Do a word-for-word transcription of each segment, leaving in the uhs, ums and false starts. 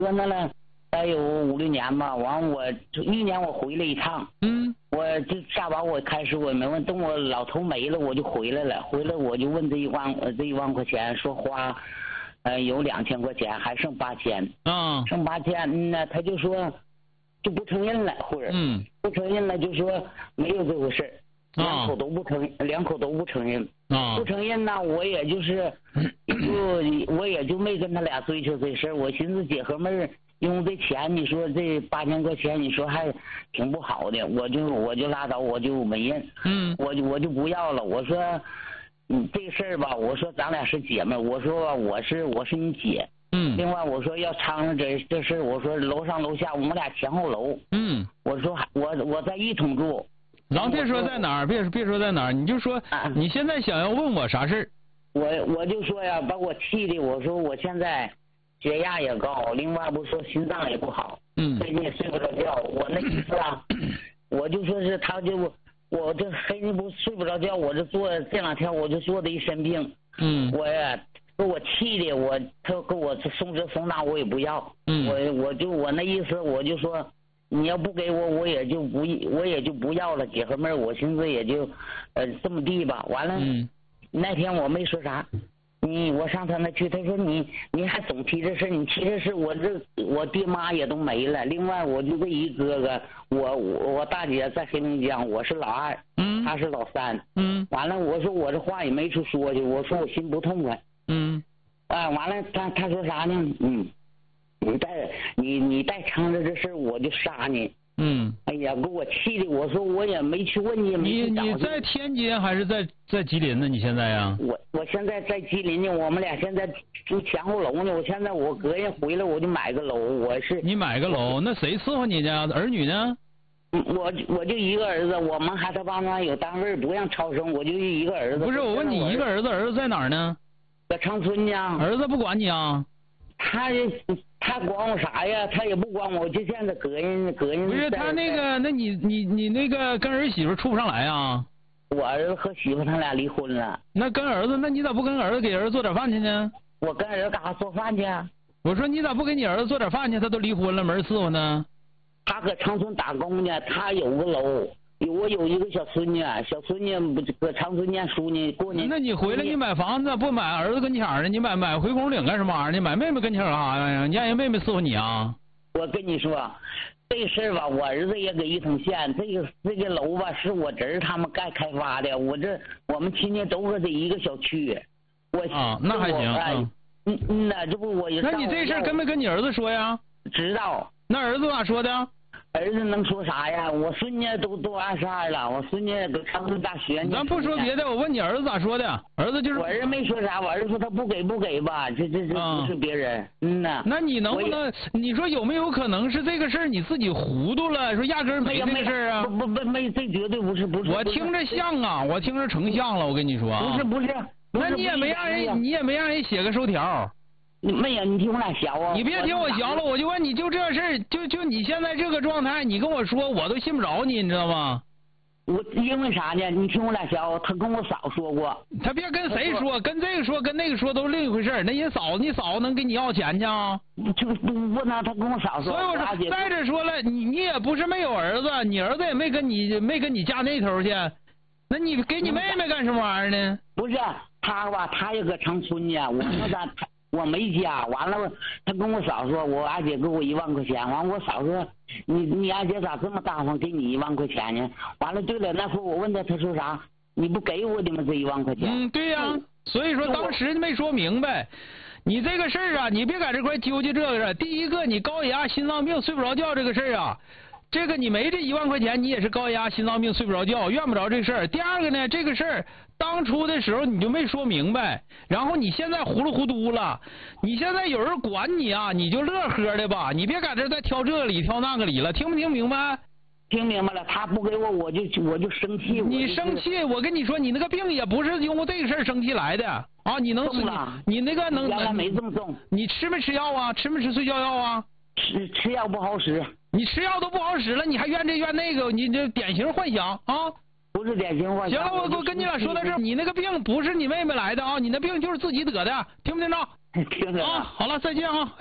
搁那了大有五六年吧。完我一年我回来一趟， 嗯， 我就下班我开始我也没问，等我老头没了我就回来了，回来我就问这一万呃这一万块钱，说花呃有两千块钱，还剩八千， 啊， 剩八千，嗯呢，他就说就不承认了，或者嗯， 不承认了，就说没有这回事， 啊两口都不承，两口都不承认。 啊不承认呢，我也就是就我也就没跟他俩追求这事儿。我寻思姐和妹儿用这钱，你说这八千块钱，你说还挺不好的，我就我就拉倒，我就没认， 嗯， 我就我就不要了。我说，嗯，这个事儿吧，我说咱俩是姐妹，我说吧我是我是你姐， 嗯， 另外我说要掺上这这事儿，我说楼上楼下我们俩前后楼， 嗯， 我说我我在一同住。 咱别说在哪儿，别别说在哪儿，你就说你现在想要问我啥事儿？ 我我就说呀，把我气的，我说我现在血压也高，另外不说心脏也不好， 嗯， 最近也睡不着觉。我那意思啊，我就说是他就我这黑你不睡不着觉，我这做这两天我就做的一身病， 嗯， 我呀给我气的，我他给我送这送那我也不要， 嗯， 我我就我那意思我就说。你要不给我，我也就不，我也就不要了。姐和妹儿，我寻思也就，呃，这么地吧。完了， 嗯， 那天我没说啥，你我上他那去，他说你你还总提这事，你提这事，我这我爹妈也都没了。另外，我就这一哥哥，我我我大姐在黑龙江，我是老二， 嗯， 他是老三， 嗯， 完了，我说我这话也没处说去，我说我心不痛快， 嗯， 啊，完了，他他说啥呢？嗯。你再你你再撑着这事儿，我就杀你。 嗯。 哎呀，给我气的！我说我也没去问你， 你你在天津还是在在吉林呢？你现在呀？ 我我现在在吉林呢，我们俩现在住前后楼呢。我现在我隔夜回来我就买个楼，我是你买个楼，那谁伺候你呢？儿女呢？ 我我就一个儿子，我们还他爸妈有单位不让超生，我就一个儿子。 不是我问你一个儿子，儿子在哪儿呢？ 在长春呢。 儿子不管你啊？ 他他管我啥呀？他也不管我，就现在隔人隔人。 不是他那个，那你你你那个跟儿媳妇处不上来啊？ 我儿子和媳妇他俩离婚了。 那跟儿子，那你咋不跟儿子给儿子做点饭去呢？ 我跟儿子干啥做饭去？ 我说你咋不给你儿子做点饭去？他都离婚了，没人伺候呢。 他搁长春打工呢，他有个楼。有我有一个小孙女，小孙女不搁长春念书呢，过年。 那你回来你买房子不买儿子跟前儿呢？你买买回宫岭干什么玩意儿呢？买妹妹跟前儿干啥呀？你让人妹妹伺候你啊？ 我跟你说，这事儿吧，我儿子也给一通县，这个这个楼吧是我侄儿他们盖开发的，我这我们亲戚都搁这一个小区。我啊，那还行。 嗯嗯嗯呐，这不我也。 那你这事儿跟没跟你儿子说呀？ 知道。 那儿子咋说的？ 儿子能说啥呀？我孙女都都二十二了，我孙女都上入大学。 咱不说别的，我问你儿子咋说的？儿子就是我儿子没说啥，我儿子说他不给不给吧，这这这不是别人，嗯呐。 那你能不能？你说有没有可能是这个事儿你自己糊涂了？说压根没这个事儿啊？ 不不不没，这绝对不是不是。 我听着像啊，我听着成像了，我跟你说啊。 不是不是。 那你也没让人，你也没让人写个收条。 没有，你听我俩学啊！ 你别听我学了，我就问你就这事儿，就就你现在这个状态，你跟我说，我都信不着你，你知道吗？ 我因为啥呢？你听我俩学，他跟我嫂说过。 他别跟谁说，跟这个说，跟那个说都是另一回事。那人嫂子，你嫂子能给你要钱去啊？ 就不不能，他跟我嫂说。 所以我说，再者说了，你你也不是没有儿子，你儿子也没跟你没跟你家那头去，那你给你妹妹干什么玩意儿呢？ 不是他吧，他也搁长春呢，我说他他。我没家，完了，他跟我嫂说，我二姐给我一万块钱，完我嫂说，你你二姐咋这么大方，给你一万块钱呢？完了，对了，那会我问他，他说啥？你不给我的吗？这一万块钱？ 嗯，对呀、啊，所以说当时没说明白，你这个事儿啊，你别在这块纠结这个。第一个，你高血压、心脏病睡不着觉这个事儿啊，这个你没这一万块钱，你也是高血压、心脏病睡不着觉，怨不着这事儿。第二个呢，这个事儿。当初的时候你就没说明白，然后你现在糊里糊涂了，你现在有人管你啊，你就乐呵的吧，你别在这再挑这里挑那个里了，听不听明白？ 听明白了，他不给我，我就我就生气。 你生气，我跟你说，你那个病也不是因为这个事儿生气来的啊，你能你你那个能原来没这么重。 你吃没吃药啊？吃没吃睡觉药啊？ 吃吃药不好使。 你吃药都不好使了，你还怨这怨那个，你这典型幻想啊！ 不是典型幻想。 行了，我我跟你俩说到这儿，你那个病不是你妹妹来的啊，你那病就是自己得的，听不听着？ 听着啊。好了，再见啊，哎。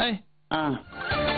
嗯。